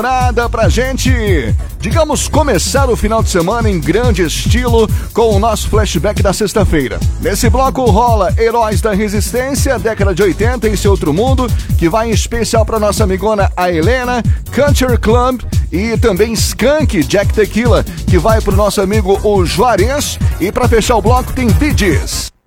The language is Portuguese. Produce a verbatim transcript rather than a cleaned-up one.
Nada pra gente, digamos, começar o final de semana em grande estilo com o nosso flashback da sexta-feira. Nesse bloco rola Heróis da Resistência, década de oitenta, Esse Outro Mundo, que vai em especial pra nossa amigona a Helena, Country Club e também Skank, Jack Tequila, que vai pro nosso amigo o Juarez. E pra fechar o bloco tem Bee Gees.